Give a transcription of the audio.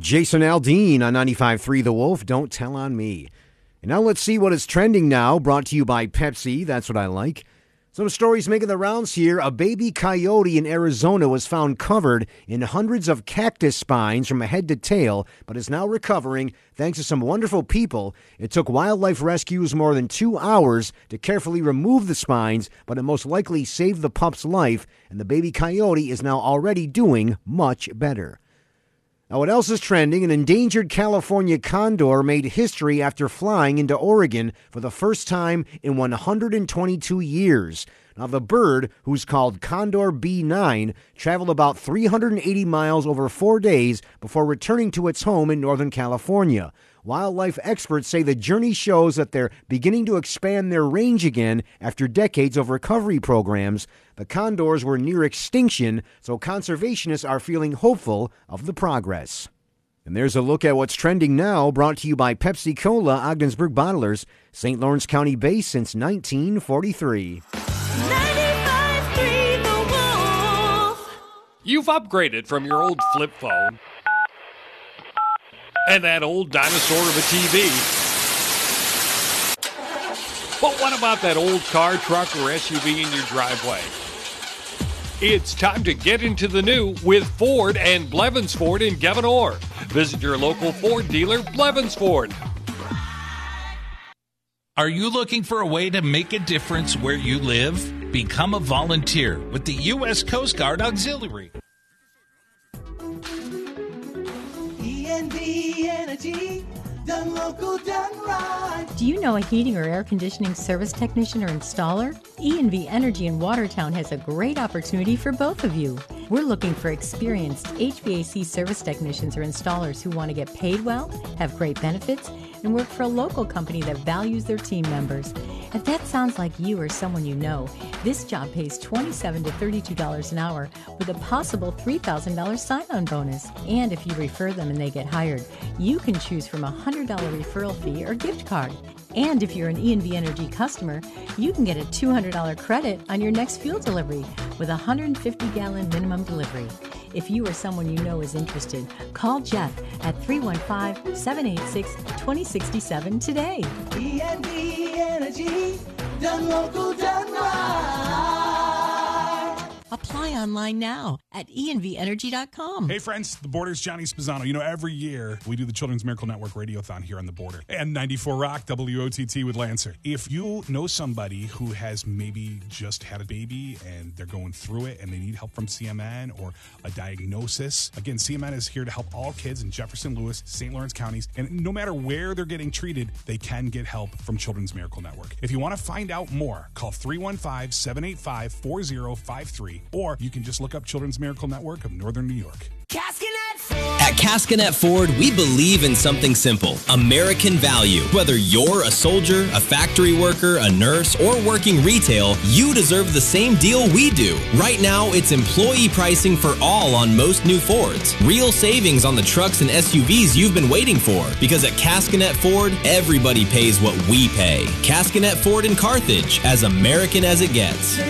Jason Aldean on 95.3 The Wolf. Don't tell on me. And now let's see what is trending now, brought to you by Pepsi. That's what I like. Some stories making the rounds here. A baby coyote in Arizona was found covered in hundreds of cactus spines from head to tail, but is now recovering thanks to some wonderful people. It took wildlife rescues more than 2 hours to carefully remove the spines, but it most likely saved the pup's life, and the baby coyote is now already doing much better. Now, what else is trending? An endangered California condor made history after flying into Oregon for the first time in 122 years. Now, the bird, who's called Condor B9, traveled about 380 miles over 4 days before returning to its home in Northern California. Wildlife experts say the journey shows that they're beginning to expand their range again after decades of recovery programs. The condors were near extinction, so conservationists are feeling hopeful of the progress. And there's a look at what's trending now, brought to you by Pepsi Cola, Ogdensburg Bottlers, St. Lawrence County base since 1943. 95.3 The Wolf. You've upgraded from your old flip phone and that old dinosaur of a TV. But what about that old car, truck, or SUV in your driveway? It's time to get into the new with Ford and Blevins Ford in Gavin Orr. Visit your local Ford dealer, Blevins Ford. Are you looking for a way to make a difference where you live? Become a volunteer with the U.S. Coast Guard Auxiliary. E&V Energy, done local, done right. Do you know a heating or air conditioning service technician or installer? E&V Energy in Watertown has a great opportunity for both of you. We're looking for experienced HVAC service technicians or installers who want to get paid well, have great benefits, and work for a local company that values their team members. If that sounds like you or someone you know, this job pays $27 to $32 an hour with a possible $3,000 sign-on bonus. And if you refer them and they get hired, you can choose from a $100 referral fee or gift card. And if you're an E&V Energy customer, you can get a $200 credit on your next fuel delivery with a 150-gallon minimum delivery. If you or someone you know is interested, call Jeff at 315-786-2067 today. E&V Energy, done local, done right. Apply online now at envenergy.com. Hey friends, the Border's Johnny Spezzano. You know, every year we do the Children's Miracle Network Radiothon here on the Border. And 94 Rock, WOTT with Lancer. If you know somebody who has maybe just had a baby and they're going through it and they need help from CMN or a diagnosis, again, CMN is here to help all kids in Jefferson, Lewis, St. Lawrence counties. And no matter where they're getting treated, they can get help from Children's Miracle Network. If you want to find out more, call 315-785-4053. Or you can just look up Children's Miracle Network of Northern New York. At Caskinet Ford, we believe in something simple: American value. Whether you're a soldier, a factory worker, a nurse, or working retail, you deserve the same deal we do. Right now, it's employee pricing for all on most new Fords. Real savings on the trucks and SUVs you've been waiting for. Because at Caskinet Ford, everybody pays what we pay. Caskinet Ford in Carthage, as American as it gets.